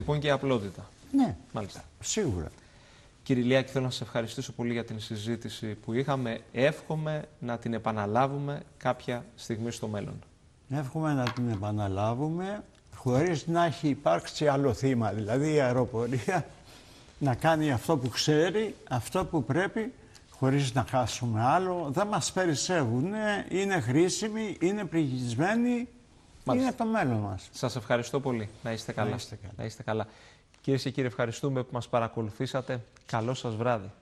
Λοιπόν και η απλότητα. Ναι, Μάλιστα. σίγουρα. Κύριε Ηλιάκη, θέλω να σας ευχαριστήσω πολύ για την συζήτηση που είχαμε. Εύχομαι να την επαναλάβουμε κάποια στιγμή στο μέλλον. Εύχομαι να την επαναλάβουμε χωρίς να έχει υπάρξει άλλο θύμα. Δηλαδή η αεροπορία να κάνει αυτό που ξέρει, αυτό που πρέπει, χωρίς να χάσουμε άλλο. Δεν μας περισσεύουν, είναι χρήσιμοι, είναι πληγισμένοι, είναι το μέλλον μας. Σας ευχαριστώ πολύ. Να είστε καλά. Να είστε καλά. Να είστε καλά. Κυρίες και κύριοι, ευχαριστούμε που μας παρακολουθήσατε. Καλό σας βράδυ.